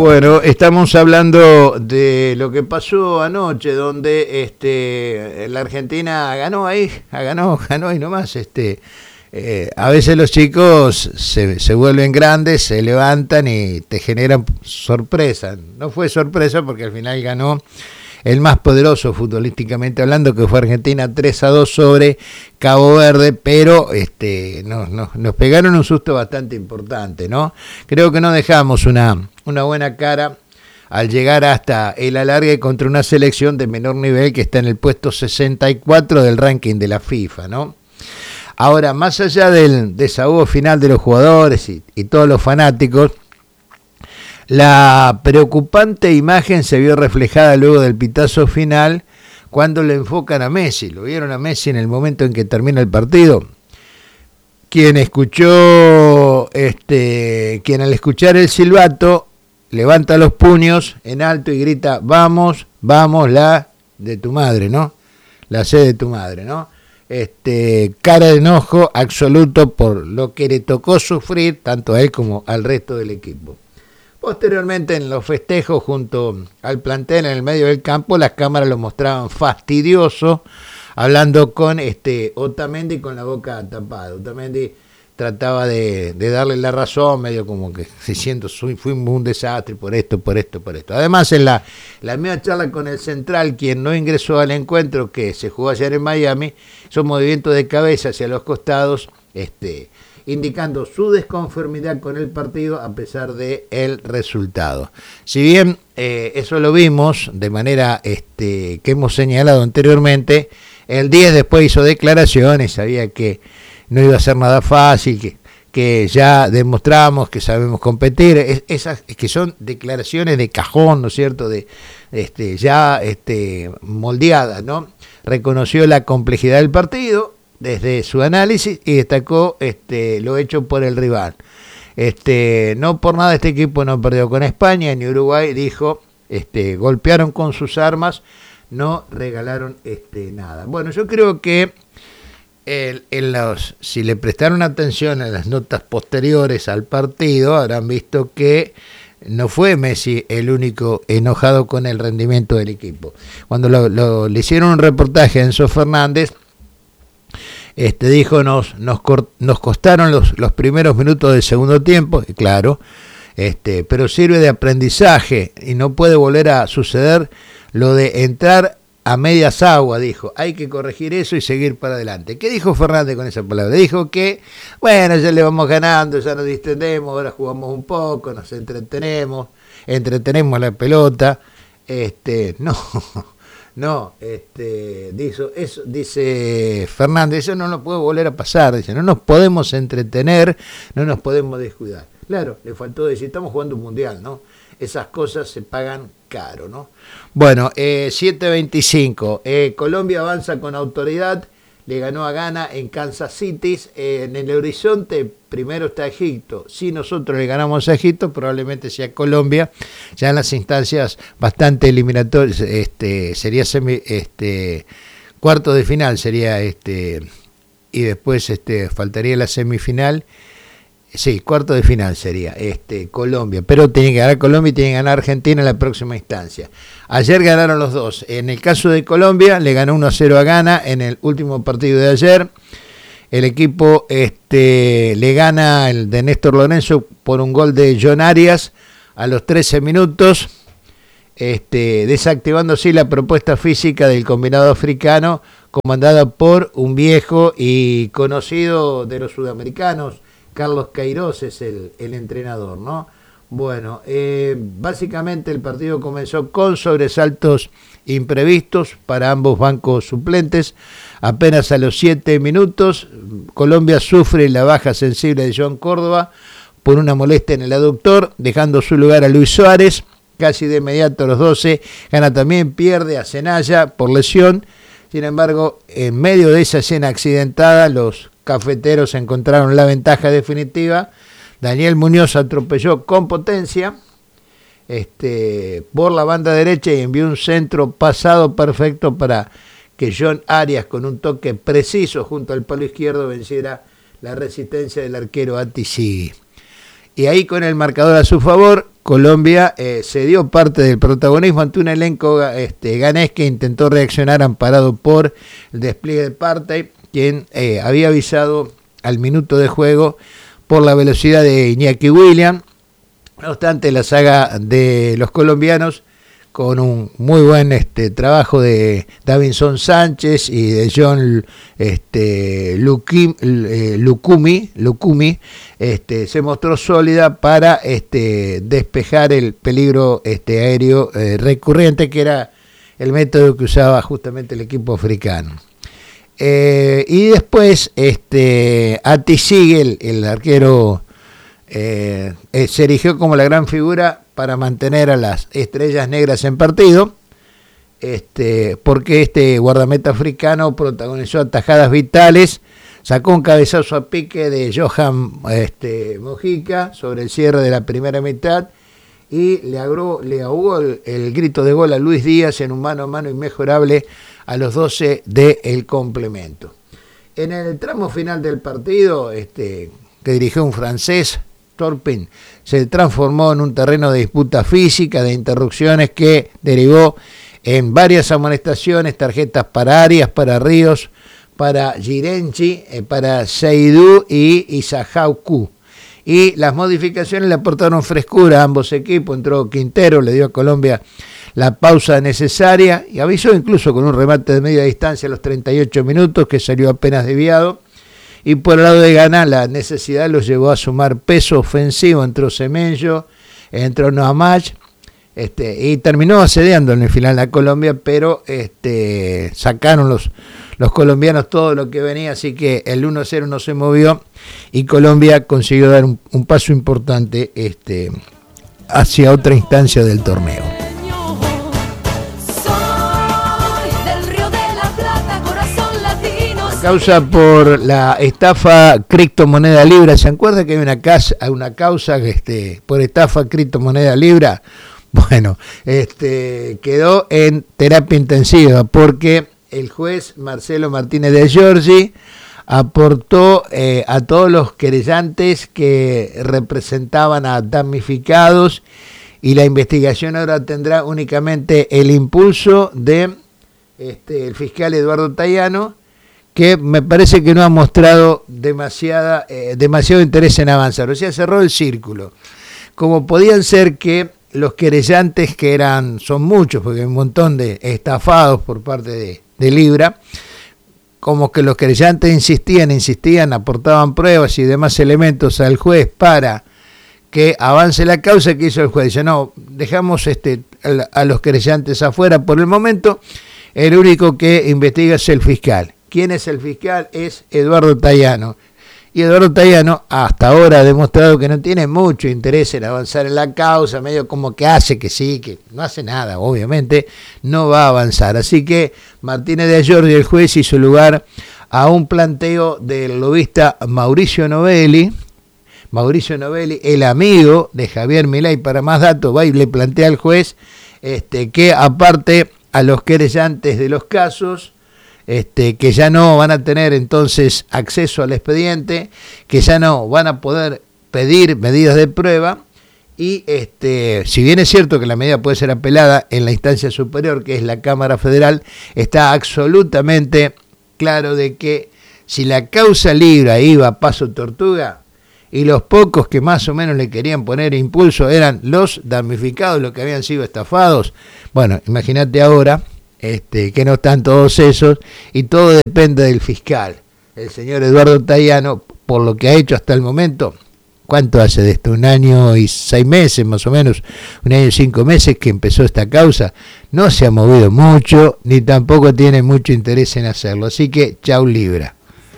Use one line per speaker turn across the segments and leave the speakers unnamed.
Bueno, estamos hablando de lo que pasó anoche, donde la Argentina ganó ahí, ganó ahí nomás. A veces los chicos se vuelven grandes, se levantan y te generan sorpresa. No fue sorpresa porque al final ganó el más poderoso futbolísticamente hablando, que fue Argentina 3-2 sobre Cabo Verde, pero nos pegaron un susto bastante importante, ¿no? Creo que no dejamos una buena cara al llegar hasta el alargue contra una selección de menor nivel que está en el puesto 64 del ranking de la FIFA, ¿no? Ahora, más allá del desahogo final de los jugadores y todos los fanáticos, la preocupante imagen se vio reflejada luego del pitazo final cuando le enfocan a Messi. ¿Lo vieron a Messi en el momento en que termina el partido? Quien al escuchar el silbato levanta los puños en alto y grita: vamos, la de tu madre, ¿no? La C de tu madre, ¿no? Cara de enojo absoluto por lo que le tocó sufrir tanto a él como al resto del equipo. Posteriormente, en los festejos junto al plantel en el medio del campo, las cámaras lo mostraban fastidioso, hablando con Otamendi con la boca tapada. Otamendi trataba de darle la razón, medio como que diciendo: fuimos un desastre por esto. Además, en la misma charla con el central, quien no ingresó al encuentro que se jugó ayer en Miami, hizo movimientos de cabeza hacia los costados, indicando su desconformidad con el partido a pesar de el resultado. Si bien eso lo vimos de manera que hemos señalado anteriormente, el 10 después hizo declaraciones, sabía que no iba a ser nada fácil, que ya demostramos que sabemos competir, esas que son declaraciones de cajón, ¿no es cierto?, moldeadas, ¿no? Reconoció la complejidad del partido desde su análisis y destacó lo hecho por el rival. No por nada este equipo no perdió con España ni Uruguay, dijo, golpearon con sus armas, no regalaron nada. Bueno, yo creo que si le prestaron atención a las notas posteriores al partido, habrán visto que no fue Messi el único enojado con el rendimiento del equipo. Cuando le hicieron un reportaje a Enzo Fernández, dijo, nos costaron los primeros minutos del segundo tiempo, claro, pero sirve de aprendizaje y no puede volver a suceder lo de entrar a medias aguas, dijo. Hay que corregir eso y seguir para adelante. ¿Qué dijo Fernández con esa palabra? Dijo que, bueno, ya le vamos ganando, ya nos distendemos, ahora jugamos un poco, nos entretenemos la pelota. Dice Fernández, eso no nos puede volver a pasar, dice, no nos podemos entretener, no nos podemos descuidar. Claro, le faltó decir, estamos jugando un mundial, ¿no? Esas cosas se pagan caro, ¿no? Bueno, 7:25, Colombia avanza con autoridad, le ganó a Ghana en Kansas City, en el horizonte primero está Egipto. Si nosotros le ganamos a Egipto, probablemente sea Colombia, ya en las instancias bastante eliminatorias, sería cuarto de final sería y después faltaría la semifinal. Sí, cuarto de final sería Colombia, pero tiene que ganar Colombia y tiene que ganar Argentina en la próxima instancia. Ayer ganaron los dos. En el caso de Colombia, le ganó 1-0 a Ghana en el último partido de ayer. El equipo le gana el de Néstor Lorenzo por un gol de John Arias a los 13 minutos, desactivando así la propuesta física del combinado africano, comandada por un viejo y conocido de los sudamericanos. Carlos Queiroz es el entrenador, ¿no? Bueno, básicamente el partido comenzó con sobresaltos imprevistos para ambos bancos suplentes. Apenas a los 7 minutos, Colombia sufre la baja sensible de John Córdoba por una molestia en el aductor, dejando su lugar a Luis Suárez. Casi de inmediato a los 12, Ghana también pierde a Zenaya por lesión. Sin embargo, en medio de esa escena accidentada, los cafeteros encontraron la ventaja definitiva. Daniel Muñoz atropelló con potencia por la banda derecha y envió un centro pasado perfecto para que John Arias, con un toque preciso junto al palo izquierdo, venciera la resistencia del arquero Ati Sigui. y ahí con el marcador a su favor, Colombia se dio parte del protagonismo ante un elenco ganés que intentó reaccionar amparado por el despliegue de Partey, quien había avisado al minuto de juego por la velocidad de Iñaki Williams. No obstante, la saga de los colombianos, con un muy buen trabajo de Davinson Sánchez y de John Lucumi, se mostró sólida para despejar el peligro aéreo recurrente, que era el método que usaba justamente el equipo africano. Y después Ati Sigel, el arquero, se erigió como la gran figura para mantener a las estrellas negras en partido, porque este guardameta africano protagonizó atajadas vitales, sacó un cabezazo a pique de Johan Mojica sobre el cierre de la primera mitad y le ahogó el grito de gol a Luis Díaz en un mano a mano inmejorable a los 12 del complemento. En el tramo final del partido, que dirigió un francés, Turpin, se transformó en un terreno de disputa física, de interrupciones que derivó en varias amonestaciones, tarjetas para Arias, para Ríos, para Girenchi, para Seydou y Isahauku. Y las modificaciones le aportaron frescura a ambos equipos. Entró Quintero, le dio a Colombia la pausa necesaria y avisó incluso con un remate de media distancia a los 38 minutos que salió apenas desviado. Y por el lado de Ghana, la necesidad los llevó a sumar peso ofensivo. Entró Semenyo, entró Noamach, y terminó asediando en el final a Colombia, pero sacaron los colombianos todo lo que venía, así que el 1-0 no se movió y Colombia consiguió dar un paso importante hacia otra instancia del torneo. Causa por la estafa criptomoneda Libra. ¿Se acuerda que hay una causa por estafa criptomoneda Libra? Bueno, quedó en terapia intensiva porque el juez Marcelo Martínez de Giorgi aportó a todos los querellantes que representaban a damnificados y la investigación ahora tendrá únicamente el impulso de el fiscal Eduardo Tayano, que me parece que no ha mostrado demasiado interés en avanzar. O sea, cerró el círculo. Como podían ser que los querellantes, que son muchos, porque hay un montón de estafados por parte de Libra, como que los querellantes insistían, aportaban pruebas y demás elementos al juez para que avance la causa. Que hizo el juez? Dice, no, dejamos a los querellantes afuera por el momento, el único que investiga es el fiscal. ¿Quién es el fiscal? Es Eduardo Tayano. Y Eduardo Tayano hasta ahora ha demostrado que no tiene mucho interés en avanzar en la causa, medio como que hace que sí, que no hace nada, obviamente no va a avanzar. Así que Martínez de Giorgi, el juez, hizo lugar a un planteo del lobista Mauricio Novelli, el amigo de Javier Milei. Para más datos, va y le plantea al juez que aparte a los querellantes de los casos, que ya no van a tener entonces acceso al expediente, que ya no van a poder pedir medidas de prueba, y si bien es cierto que la medida puede ser apelada en la instancia superior, que es la Cámara Federal, está absolutamente claro de que si la causa Libra iba a paso tortuga, y los pocos que más o menos le querían poner impulso eran los damnificados, los que habían sido estafados, bueno, imagínate ahora que no están todos esos, y todo depende del fiscal, el señor Eduardo Tayano, por lo que ha hecho hasta el momento. ¿Cuánto hace de esto? 1 año y 6 meses, más o menos, 1 año y 5 meses que empezó esta causa. No se ha movido mucho, ni tampoco tiene mucho interés en hacerlo. Así que, chau Libra.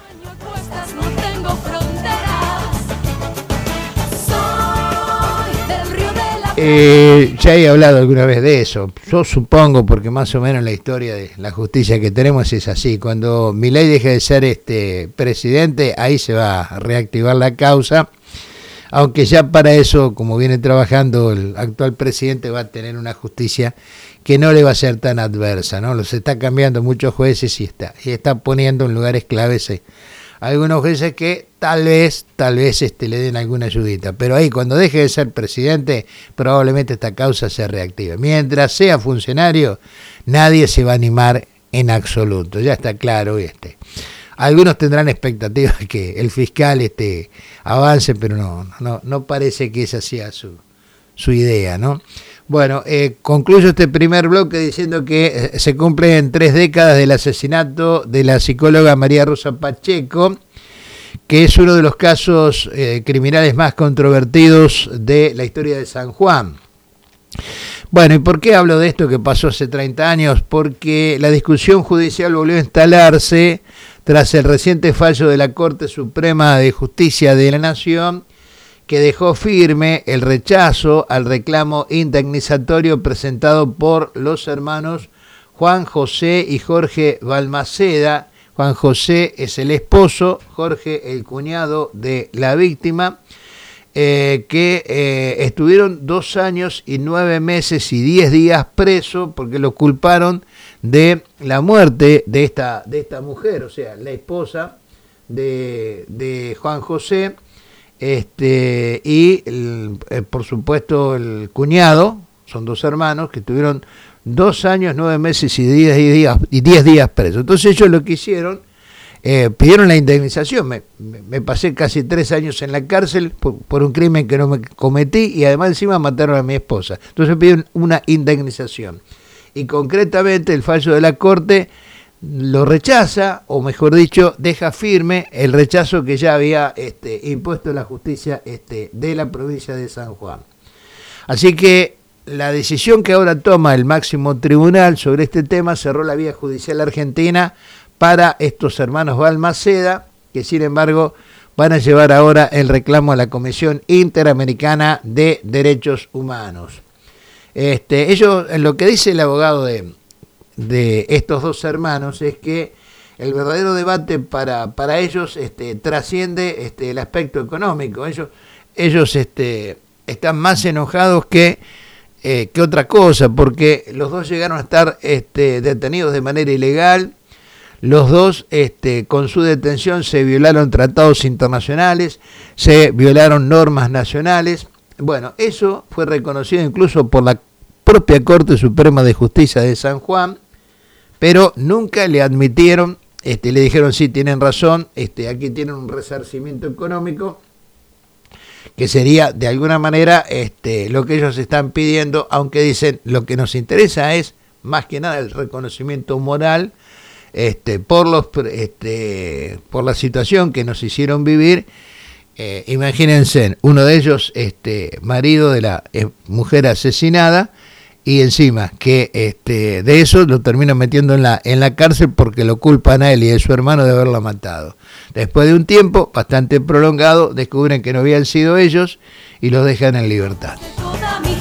Ya he hablado alguna vez de eso. Yo supongo, porque más o menos la historia de la justicia que tenemos es así. Cuando Milei deje de ser presidente, ahí se va a reactivar la causa. Aunque ya para eso, como viene trabajando el actual presidente, va a tener una justicia que no le va a ser tan adversa, ¿no? Los está cambiando muchos jueces y está poniendo en lugares claves algunos jueces que tal vez le den alguna ayudita. Pero ahí, cuando deje de ser presidente, probablemente esta causa se reactive. Mientras sea funcionario, nadie se va a animar en absoluto. Ya está claro. Algunos tendrán expectativas de que el fiscal avance, pero no parece que esa sea su idea, ¿no? Bueno, concluyo este primer bloque diciendo que se cumplen 3 décadas del asesinato de la psicóloga María Rosa Pacheco, que es uno de los casos criminales más controvertidos de la historia de San Juan. Bueno, ¿y por qué hablo de esto que pasó hace 30 años? Porque la discusión judicial volvió a instalarse tras el reciente fallo de la Corte Suprema de Justicia de la Nación, que dejó firme el rechazo al reclamo indemnizatorio presentado por los hermanos Juan José y Jorge Balmaceda. Juan José es el esposo, Jorge el cuñado de la víctima, que estuvieron 2 años y 9 meses y 10 días presos porque lo culparon de la muerte de esta mujer, o sea, la esposa de Juan José. Por supuesto el cuñado, son 2 hermanos que tuvieron 2 años, 9 meses y 10 días presos. Entonces ellos lo que hicieron, pidieron la indemnización. Me pasé casi 3 años en la cárcel por un crimen que no me cometí y además encima mataron a mi esposa. Entonces pidieron una indemnización. Y concretamente el fallo de la Corte lo rechaza, o mejor dicho, deja firme el rechazo que ya había impuesto la justicia de la provincia de San Juan. Así que la decisión que ahora toma el máximo tribunal sobre este tema cerró la vía judicial argentina para estos hermanos Balmaceda, que sin embargo van a llevar ahora el reclamo a la Comisión Interamericana de Derechos Humanos. Lo que dice el abogado de estos 2 hermanos es que el verdadero debate para ellos trasciende el aspecto económico. Ellos están más enojados que otra cosa, porque los 2 llegaron a estar detenidos de manera ilegal. Los 2 con su detención se violaron tratados internacionales, se violaron normas nacionales. Bueno, eso fue reconocido incluso por la propia Corte Suprema de Justicia de San Juan, pero nunca le admitieron, le dijeron sí, tienen razón, aquí tienen un resarcimiento económico, que sería de alguna manera lo que ellos están pidiendo, aunque dicen lo que nos interesa es más que nada el reconocimiento moral por la situación que nos hicieron vivir. Imagínense, uno de ellos marido de la mujer asesinada, y encima que de eso lo terminan metiendo en la cárcel porque lo culpan a él y a su hermano de haberla matado. Después de un tiempo bastante prolongado descubren que no habían sido ellos y los dejan en libertad.